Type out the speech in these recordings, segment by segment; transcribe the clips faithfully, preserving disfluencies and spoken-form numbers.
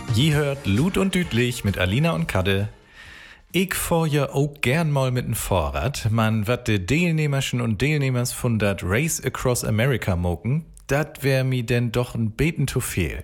Je hört Lut und Düdlich mit Alina und Kadde. Ich fahr ja auch gern mal mit dem Fahrrad. Man wat de Teilnehmerschen und Teilnehmers von dat Race Across America moken, dat wär mi denn doch ein beten zu viel.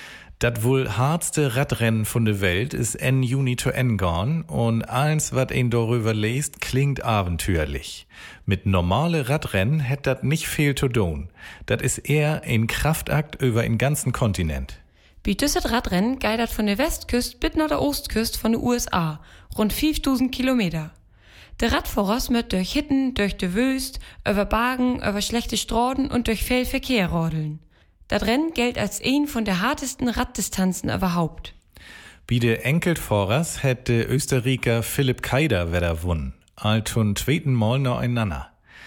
Dat wohl hardste Radrennen von der Welt ist en Juni zu en gone und eins, wat ein darüber lest, klingt abenteuerlich. Mit normale Radrennen hätt dat nicht viel zu tun. Dat is eher ein Kraftakt über den ganzen Kontinent. Wie düsset Radrennen geidert von der Westküste bis nach der Ostküste von den U S A, rund fünftausend Kilometer. Der Radfahrers mit durch Hitten, durch de Wüst, über Bergen, über schlechte Straßen und durch viel Verkehr rodeln. Das Rennen gilt als ein von der hartesten Raddistanzen überhaupt. Wie de Enkeltfahrers hätte Österreicher Philipp Keider wieder wunnen, altun zweiten Mal nacheinander.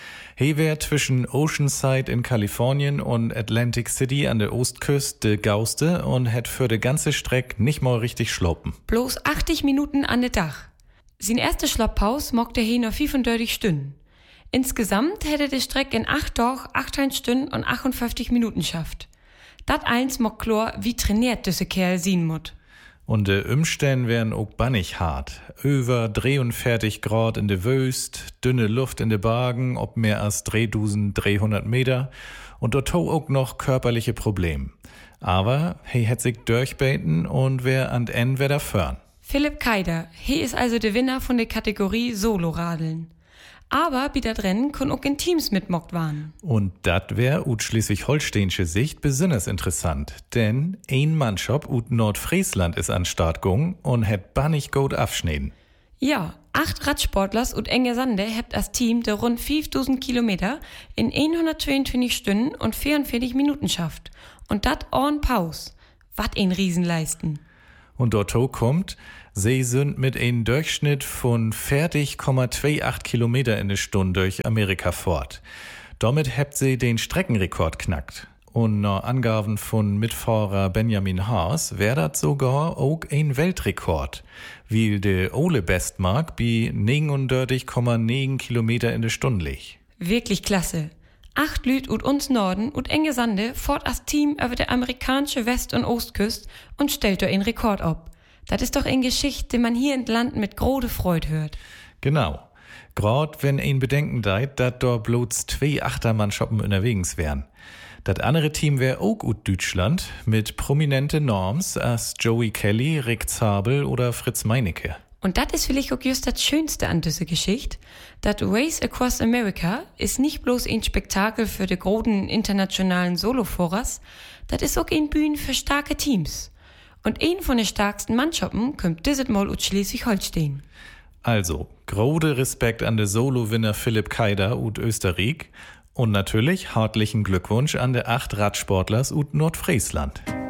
He wär zwischen Oceanside in Kalifornien und Atlantic City an der Ostküste de Gauste und hätt für de ganze Streck nicht mal richtig schloppen. Bloß achtzig Minuten an de Dach. Sin erste Schlapppause mochte he noch fünfunddreißig Stunden. Insgesamt hätte de Streck in acht Tagen, achtzehn Stunden und achtundfünfzig Minuten schafft. Dat eins mock klar, wie trainiert düsse Kerl sien mut. Und de Umstände wären auch bannig hart. Über dreiundvierzig Grad in de Wüst, dünne Luft in de Bergen, ob mehr als dreitausenddreihundert Meter und dort auch noch körperliche Probleme. Aber he hätt sich durchbeten und wär an en wär da fern. Philipp Keider, he ist also der Winner von der Kategorie Solo-Radeln. Aber bei dat Rennen können auch in Teams mitmockt waren. Und dat wär ut schleswig-holsteinische Sicht besonders interessant. Denn ein Mannschaft ut Nordfriesland ist an Start gegangen und hätt bannig gut abschneiden. Ja, acht Radsportlers und Enge Sande hebt als Team der rund fünftausend Kilometer in hundertzweiundzwanzig Stunden und vierundvierzig Minuten schafft. Und dat on Pause. Wat ein Riesenleisten. Und dort kommt, sie sind mit einem Durchschnitt von vierzig Komma achtundzwanzig Kilometer in der Stunde durch Amerika fort. Damit habt sie den Streckenrekord knackt. Und nach Angaben von Mitfahrer Benjamin Haas wär dat sogar auch ein Weltrekord, weil der Ole Bestmark bei neununddreißig Komma neun Kilometer in der Stunde liegt. Wirklich klasse. Acht Lüt ut uns Norden und Enge Sande fort als Team über der amerikanische West- und Ostküste und stellt da einen Rekord ab. Das ist doch eine Geschichte, die man hier in Land mit grode Freude hört. Genau. Grad wenn ein bedenken deit, dat da bloß zwei Achtermannschappen unterwegs wären. Das andere Team wär auch ut Deutschland mit prominente Norms als Joey Kelly, Rick Zabel oder Fritz Meinecke. Und das ist vielleicht auch just das Schönste an dieser Geschichte. Das Race Across America ist nicht bloß ein Spektakel für die großen internationalen Solofahrers, das ist auch ein Bühne für starke Teams. Und ein von den stärksten Mannschaften kommt dieses Mal aus Schleswig-Holstein. Also, grode Respekt an den Solo-Winner Philipp Keider ut Österreich und natürlich hartlichen Glückwunsch an de acht Radsportlers ut Nordfriesland.